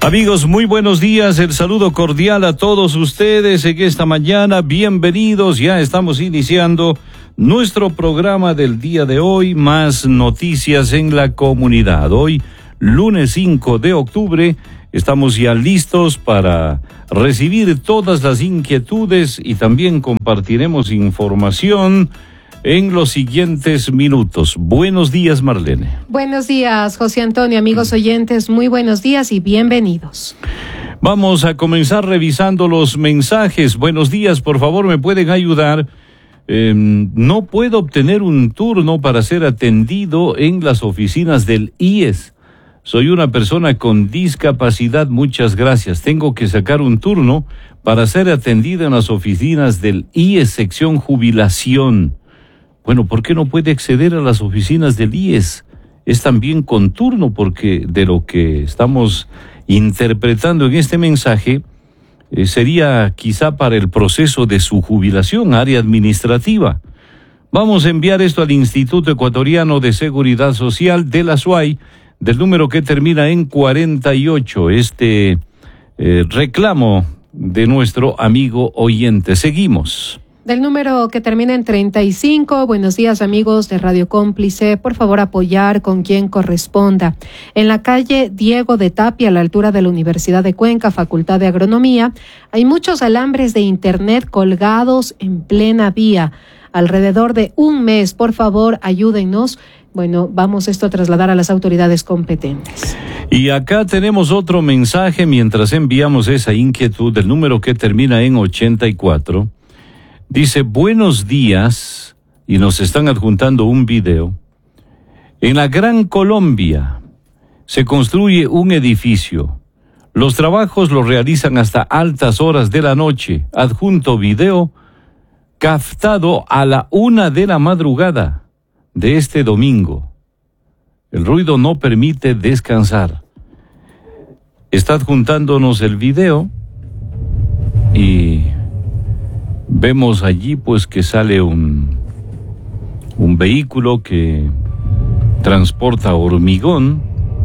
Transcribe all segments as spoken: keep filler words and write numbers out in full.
Amigos, muy buenos días, el saludo cordial a todos ustedes en esta mañana, bienvenidos, ya estamos iniciando nuestro programa del día de hoy, más noticias en la comunidad. Hoy, lunes cinco de octubre, estamos ya listos para recibir todas las inquietudes y también compartiremos información en los siguientes minutos. Buenos días, Marlene. Buenos días, José Antonio, amigos oyentes, muy buenos días y bienvenidos. Vamos a comenzar revisando los mensajes. Buenos días, por favor, ¿me pueden ayudar? Eh, no puedo obtener un turno para ser atendido en las oficinas del I E S. Soy una persona con discapacidad, muchas gracias. Tengo que sacar un turno para ser atendida en las oficinas del I E S, sección jubilación. Bueno, ¿por qué no puede acceder a las oficinas del I E S? Es también con turno, porque de lo que estamos interpretando en este mensaje, eh, sería quizá para el proceso de su jubilación, área administrativa. Vamos a enviar esto al Instituto Ecuatoriano de Seguridad Social de la S U A Y, del número que termina en cuarenta y ocho, este eh, reclamo de nuestro amigo oyente. Seguimos. Del número que termina en treinta y cinco, buenos días amigos de Radio Cómplice, por favor apoyar con quien corresponda. En la calle Diego de Tapia, a la altura de la Universidad de Cuenca, Facultad de Agronomía, hay muchos alambres de internet colgados en plena vía, alrededor de un mes, por favor ayúdennos. Bueno, vamos esto a trasladar a las autoridades competentes. Y acá tenemos otro mensaje mientras enviamos esa inquietud, del número que termina en ochenta y cuatro. Dice, buenos días, y nos están adjuntando un video. En la Gran Colombia se construye un edificio. Los trabajos los realizan hasta altas horas de la noche. Adjunto video captado a la una de la madrugada de este domingo. El ruido no permite descansar. Está adjuntándonos el video y vemos allí pues que sale un, un vehículo que transporta hormigón.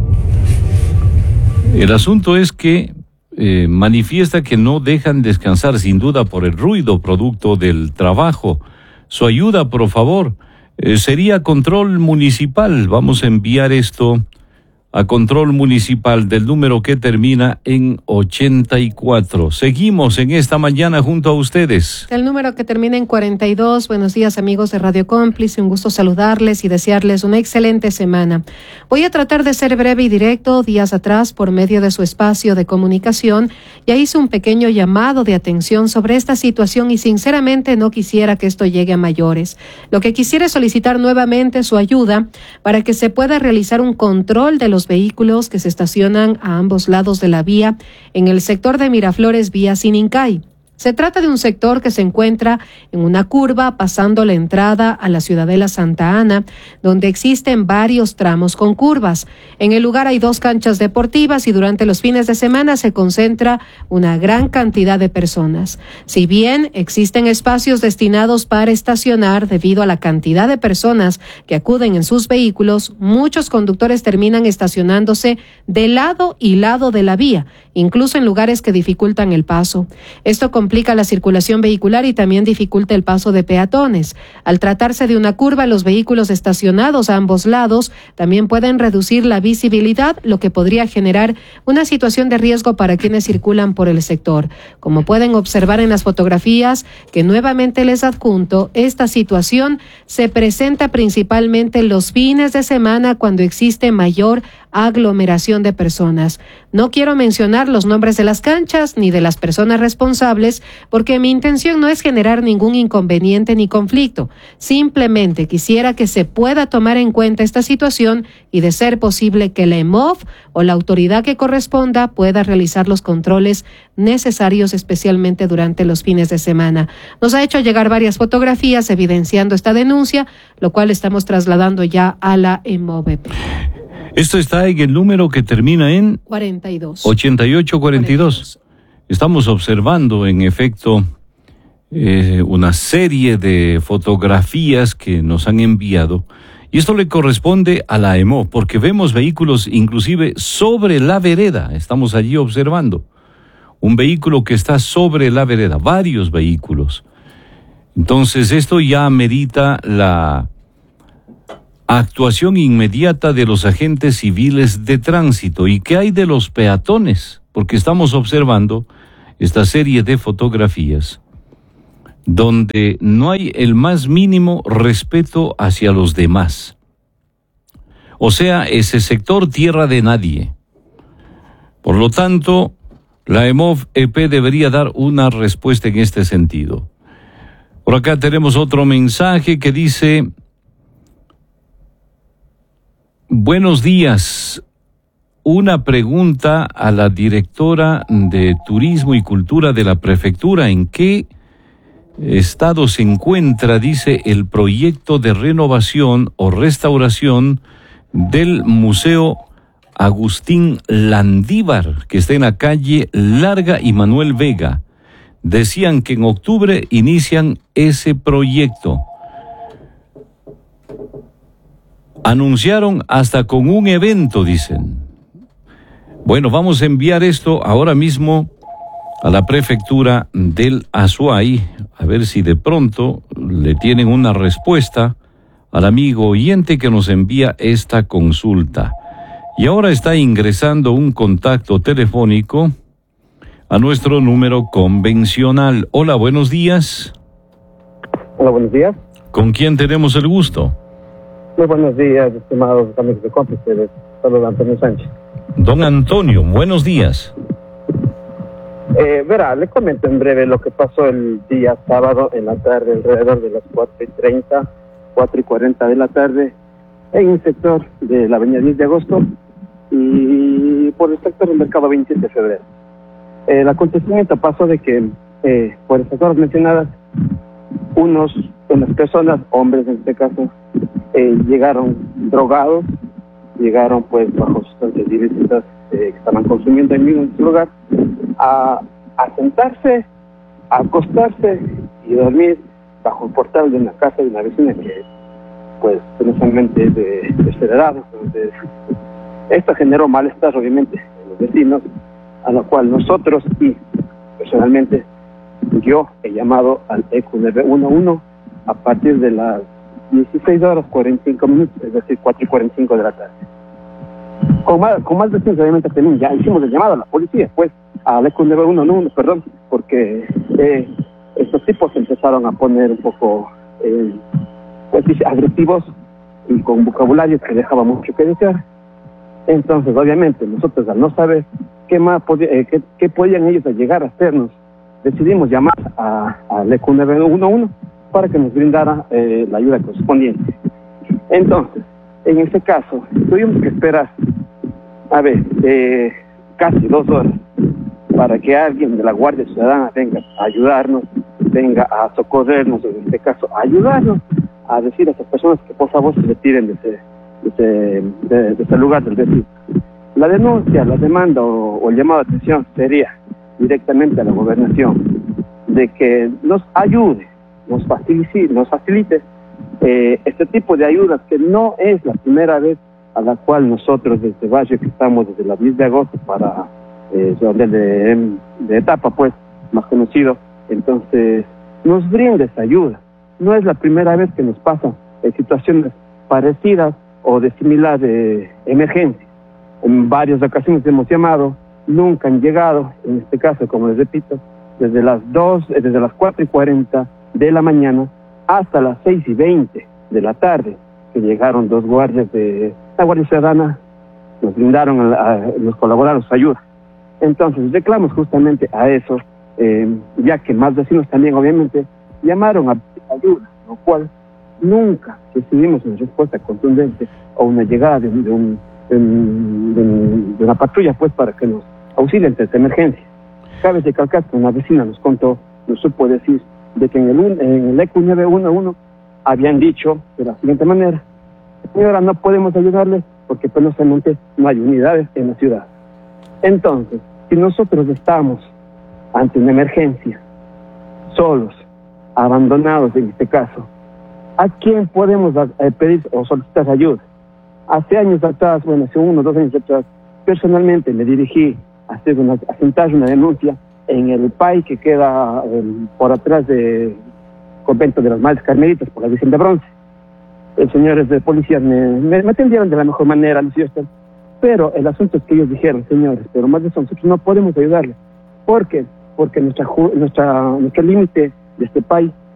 El asunto es que eh, manifiesta que no dejan descansar, sin duda por el ruido producto del trabajo. Su ayuda, por favor. Eh, sería control municipal. Vamos a enviar esto a control municipal, del número que termina en ochenta y cuatro. Seguimos en esta mañana junto a ustedes. El número que termina en cuarenta y dos. Buenos días amigos de Radio Cómplice, un gusto saludarles y desearles una excelente semana. Voy a tratar de ser breve y directo. Días atrás, por medio de su espacio de comunicación, ya hice un pequeño llamado de atención sobre esta situación y sinceramente no quisiera que esto llegue a mayores. Lo que quisiera es solicitar nuevamente su ayuda para que se pueda realizar un control de los vehículos que se estacionan a ambos lados de la vía en el sector de Miraflores, vía Sinincay. Se trata de un sector que se encuentra en una curva pasando la entrada a la Ciudadela Santa Ana, donde existen varios tramos con curvas. En el lugar hay dos canchas deportivas y durante los fines de semana se concentra una gran cantidad de personas. Si bien existen espacios destinados para estacionar debido a la cantidad de personas que acuden en sus vehículos, muchos conductores terminan estacionándose de lado y lado de la vía, incluso en lugares que dificultan el paso. Esto complica la circulación vehicular y también dificulta el paso de peatones. Al tratarse de una curva, los vehículos estacionados a ambos lados también pueden reducir la visibilidad, lo que podría generar una situación de riesgo para quienes circulan por el sector. Como pueden observar en las fotografías que nuevamente les adjunto, esta situación se presenta principalmente los fines de semana cuando existe mayor aglomeración de personas. No quiero mencionar los nombres de las canchas ni de las personas responsables porque mi intención no es generar ningún inconveniente ni conflicto. Simplemente quisiera que se pueda tomar en cuenta esta situación y, de ser posible, que la E M O F o la autoridad que corresponda pueda realizar los controles necesarios, especialmente durante los fines de semana. Nos ha hecho llegar varias fotografías evidenciando esta denuncia, lo cual estamos trasladando ya a la E M O V P. Esto está en el número que termina en cuarenta y dos. ochenta y ocho cuarenta y dos. Estamos observando, en efecto, eh, una serie de fotografías que nos han enviado Y esto le corresponde a la E M O, porque vemos vehículos inclusive sobre la vereda. Estamos allí observando un vehículo que está sobre la vereda, varios vehículos. Entonces esto ya amerita la actuación inmediata de los agentes civiles de tránsito. ¿Y qué hay de los peatones? Porque estamos observando esta serie de fotografías donde no hay el más mínimo respeto hacia los demás. O sea, ese sector tierra de nadie. Por lo tanto, la EMOV-E P debería dar una respuesta en este sentido. Por acá tenemos otro mensaje que dice: buenos días. Una pregunta a la directora de Turismo y Cultura de la Prefectura. ¿En qué estado se encuentra, dice, el proyecto de renovación o restauración del Museo Agustín Landívar, que está en la calle Larga y Manuel Vega? Decían que en octubre inician ese proyecto. Anunciaron hasta con un evento, dicen. Bueno, vamos a enviar esto ahora mismo a la prefectura del Azuay, a ver si de pronto le tienen una respuesta al amigo oyente que nos envía esta consulta. Y ahora está ingresando un contacto telefónico a nuestro número convencional. Hola, buenos días. Hola, buenos días. ¿Con quién tenemos el gusto? Muy buenos días, estimados amigos de cómplices. Saludos, Antonio Sánchez. Don Antonio, buenos días. Eh, verá, le comento en breve lo que pasó el día sábado en la tarde, alrededor de las cuatro y treinta, cuatro y cuarenta de la tarde, en un sector de la avenida diez de agosto y por el sector del mercado veintisiete de febrero. Eh, el acontecimiento pasó de que, eh, por estas horas mencionadas, unos, unas personas, hombres en este caso, eh, llegaron drogados, llegaron pues bajo sustancias ilícitas eh, que estaban consumiendo en mismo lugar, a, a sentarse, a acostarse y dormir bajo el portal de una casa de una vecina que pues precisamente es de tercera edad. Entonces, esto generó malestar obviamente en los vecinos, a lo cual nosotros y personalmente yo he llamado al E Q nueve uno uno a partir de las dieciséis horas cuarenta y cinco minutos, es decir, cuatro y cuarenta y cinco de la tarde. Con más, con más vecinos obviamente también ya hicimos el llamado a la policía, pues al E Q nueve uno uno, perdón, porque eh, estos tipos empezaron a poner un poco eh, pues, agresivos y con vocabulario que dejaba mucho que desear. Entonces obviamente nosotros, al no saber qué más podía, eh, qué, qué podían ellos llegar a hacernos, decidimos llamar al E Q nueve uno uno para que nos brindara eh, la ayuda correspondiente. Entonces, en este caso, tuvimos que esperar, a ver, eh, casi dos horas para que alguien de la Guardia Ciudadana venga a ayudarnos, venga a socorrernos, en este caso, a ayudarnos, a decir a esas personas que por favor se retiren de ese, de ese, de, de ese lugar del vecino. La denuncia, la demanda o, o el llamado de atención sería directamente a la gobernación de que nos ayude, nos facilite, nos facilite eh, este tipo de ayudas, que no es la primera vez a la cual nosotros desde Valle, que estamos desde la diez de agosto para eh, de, de, de etapa, pues, más conocido, entonces nos brinda esa ayuda. No es la primera vez que nos pasan en situaciones parecidas o de similar eh, emergencia. En varias ocasiones hemos llamado, nunca han llegado, en este caso, como les repito, desde las dos, desde las cuatro y cuarenta de la mañana hasta las seis y veinte de la tarde, que llegaron dos guardias de la Guardia Ciudadana, nos brindaron, a, a, nos colaboraron su ayuda. Entonces, reclamos justamente a eso, eh, ya que más vecinos también, obviamente, llamaron a ayuda, lo cual nunca recibimos una respuesta contundente o una llegada de, de, un, de, un, de, un, de una patrulla, pues, para que nos auxilien ante esta emergencia. Cabe recalcar que una vecina nos contó, nos supo decir, de que en el, en el E Q nueve uno uno habían dicho de la siguiente manera: señora, no podemos ayudarle porque precisamente no hay unidades en la ciudad. Entonces, si nosotros estamos ante una emergencia, solos, abandonados en este caso, ¿a quién podemos eh, pedir o solicitar ayuda? Hace años atrás, bueno, hace uno o dos años atrás, personalmente me dirigí a hacer una, a sentar una denuncia en el P A I que queda eh, por atrás del convento de las Madres Carmelitas, por la Virgen de Bronce. Los señores de policía me, me, me atendieron de la mejor manera, pero el asunto es que ellos dijeron, señores, pero más de eso nosotros no podemos ayudarles. ¿Por qué? Porque nuestra, nuestra, nuestro límite de este país